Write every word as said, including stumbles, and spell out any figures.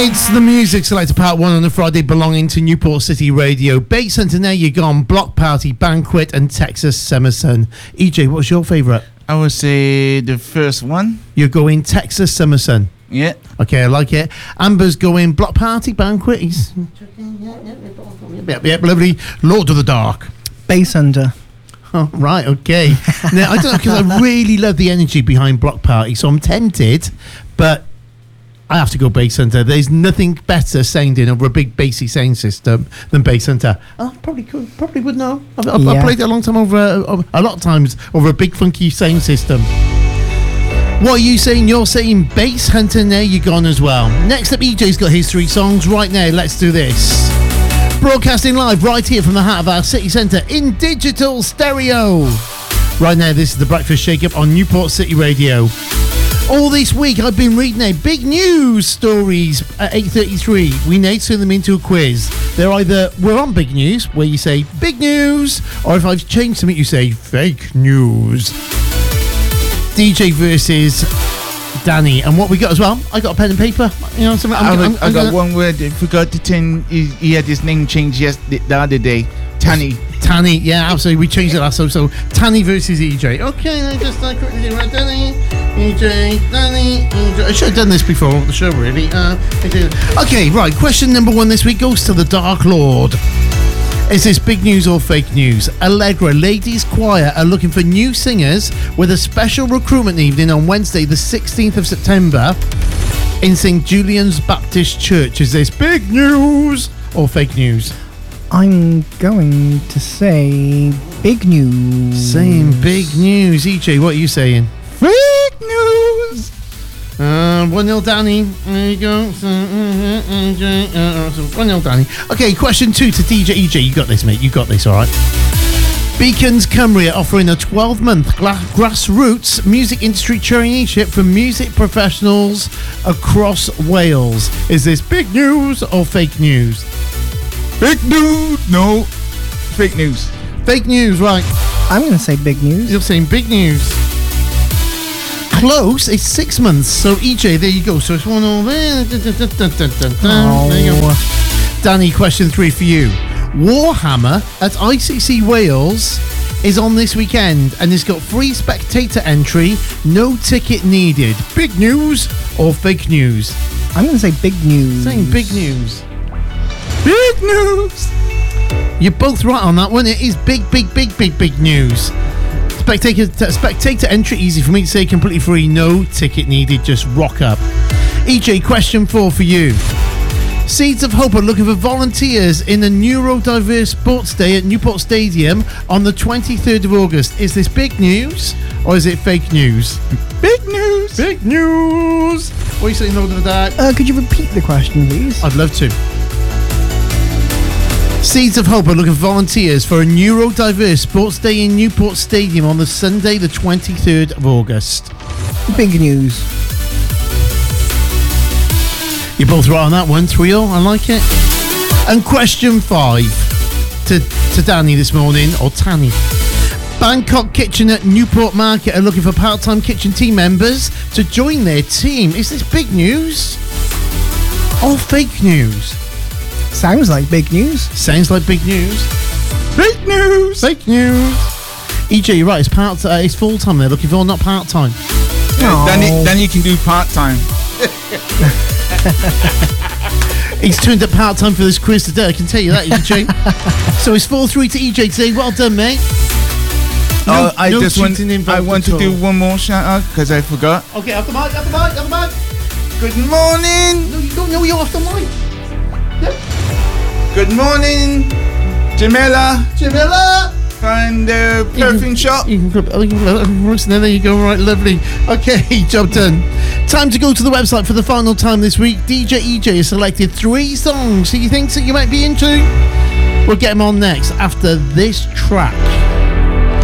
It's the music selector part one on the Friday belonging to Newport City Radio. Bass Hunter, Now You're Gone, Block Party, Banquet and Texas Summerson. E J, what's your favourite? I would say the first one. You're going Texas Summerson. Yeah. Okay, I like it. Amber's going Block Party, Banquet. He's... Yep, yep, lovely. Lord of the Dark. Bass Hunter. Oh, right, okay. Now, I don't know, because I really love the energy behind Block Party, so I'm tempted, but I have to go Bass Hunter. There's nothing better sounding over a big bassy sound system than Bass Hunter. I probably could, probably would know. I've, I've, yeah. I've played it a long time over, uh, a lot of times over a big funky sound system. What are you saying? You're saying Bass Hunter, Now You're Gone as well. Next up, E J's got his three songs. Right now, let's do this. Broadcasting live right here from the heart of our city centre in digital stereo. Right now, this is the Breakfast Shake-Up on Newport City Radio. All this week, I've been reading out big news stories at eight thirty-three. We now turn them into a quiz. They're either, we're on big news, where you say big news, or if I've changed something, you say fake news. D J versus Danny. And what we got as well, I got a pen and paper. You know, something. I'm, I, I'm, I I'm got gonna, one word. I forgot to turn. He, he had his name changed yes the, the other day. Tanny. Tanny, yeah, absolutely. We changed it last time. So Tanny versus E J. Okay, I just uh, quickly do right. Danny, E J, Danny, E J. I should have done this before the show, really. Uh, okay, right. Question number one this week goes to the Dark Lord. Is this big news or fake news? Allegra Ladies Choir are looking for new singers with a special recruitment evening on Wednesday, the sixteenth of September in Saint Julian's Baptist Church. Is this big news or fake news? I'm going to say big news. Saying big news. E J, what are you saying? Fake news. Uh, one nil Danny. There you go. one nil Danny. Okay, question two to D J E J. You got this, mate. You got this, all right. Beacons Cymru are offering a twelve-month gra- grassroots music industry traineeship for music professionals across Wales. Is this big news or fake news? Fake news. No. Fake news. Fake news, right. I'm going to say big news. You're saying big news. Close. It's six months. So, E J, there you go. So, it's one over there. Oh. There you go. Danny, question three for you. Warhammer at I C C Wales is on this weekend and it's got free spectator entry, no ticket needed. Big news or fake news? I'm going to say big news. Saying big news. Big news. You're both right on that one. It is big, big, big, big, big news. Spectator, t- spectator entry, easy for me to say, completely free, no ticket needed, just rock up. E J, question four for you. Seeds of Hope are looking for volunteers in the Neurodiverse Sports Day at Newport Stadium on the twenty-third of August. Is this big news or is it fake news? Big news. Big news. What are you saying, Lord of the Dark? Uh, could you repeat the question, please? I'd love to. Seeds of Hope are looking for volunteers for a Neurodiverse Sports Day in Newport Stadium on the Sunday, the twenty-third of August. Big news. You're both right on that one, three all. I like it. And question five to, to Danny this morning, or Tanny. Bangkok Kitchen at Newport Market are looking for part-time kitchen team members to join their team. Is this big news or fake news? Sounds like big news. Sounds like big news. Fake news. Fake news. E J, you're right. It's part. Uh, it's full time. They're looking for, not part time. Yeah, then, he, then you can do part time. He's turned up part time for this quiz today. I can tell you that, E J. So it's four three to E J today. Well done, mate. No, oh, I no just want. involved I want at to do all. one more shout out because I forgot. Okay, off the mic. Off the mic. Off the mic. Good morning. No, you don't know you're off the mic. Yep. Good morning, Jamila. Jamila. From the perfume shop. You can, you can, there you go. Right, lovely. Okay, job done. Time to go to the website for the final time this week. D J E J has selected three songs he thinks that you might be into. We'll get them on next after this track.